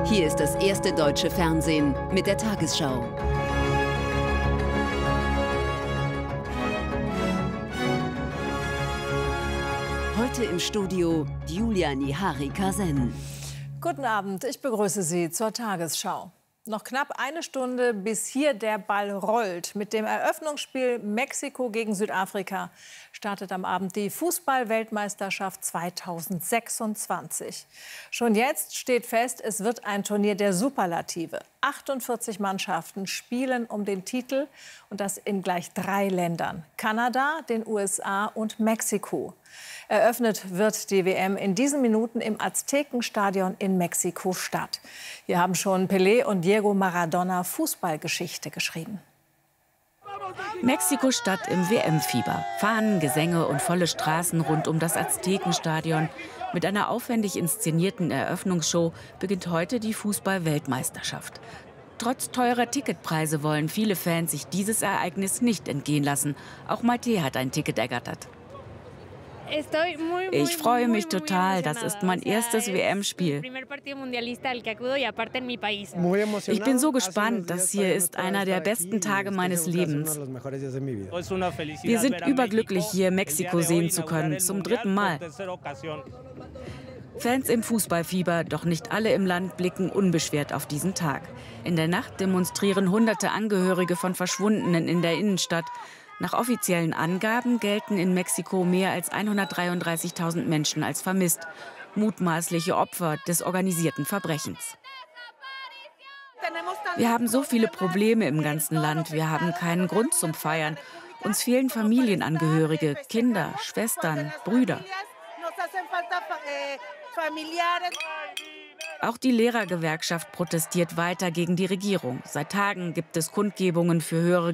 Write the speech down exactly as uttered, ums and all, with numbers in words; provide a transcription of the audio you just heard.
Hier ist das erste deutsche Fernsehen mit der Tagesschau. Heute im Studio Julia Niharika-Sen. Guten Abend, ich begrüße Sie zur Tagesschau. Noch knapp eine Stunde, bis hier der Ball rollt. Mit dem Eröffnungsspiel Mexiko gegen Südafrika startet am Abend die Fußball-Weltmeisterschaft zweitausendsechsundzwanzig. Schon jetzt steht fest, es wird ein Turnier der Superlative. achtundvierzig Mannschaften spielen um den Titel und das in gleich drei Ländern: Kanada, den U S A und Mexiko. Eröffnet wird die W M in diesen Minuten im Aztekenstadion in Mexiko-Stadt. Hier haben schon Pelé und Diego Maradona Fußballgeschichte geschrieben. Mexiko-Stadt im W M-Fieber. Fahnen, Gesänge und volle Straßen rund um das Aztekenstadion. Mit einer aufwendig inszenierten Eröffnungsshow beginnt heute die Fußball-Weltmeisterschaft. Trotz teurer Ticketpreise wollen viele Fans sich dieses Ereignis nicht entgehen lassen. Auch Maite hat ein Ticket ergattert. Ich freue mich total. Das ist mein erstes W M-Spiel. Ich bin so gespannt. Das hier ist einer der besten Tage meines Lebens. Wir sind überglücklich, hier Mexiko sehen zu können. Zum dritten Mal. Fans im Fußballfieber, doch nicht alle im Land blicken unbeschwert auf diesen Tag. In der Nacht demonstrieren hunderte Angehörige von Verschwundenen in der Innenstadt. Nach offiziellen Angaben gelten in Mexiko mehr als hundertdreiunddreißigtausend Menschen als vermisst, mutmaßliche Opfer des organisierten Verbrechens. Wir haben so viele Probleme im ganzen Land. Wir haben keinen Grund zum Feiern. Uns fehlen Familienangehörige, Kinder, Schwestern, Brüder. Auch die Lehrergewerkschaft protestiert weiter gegen die Regierung. Seit Tagen gibt es Kundgebungen für höhere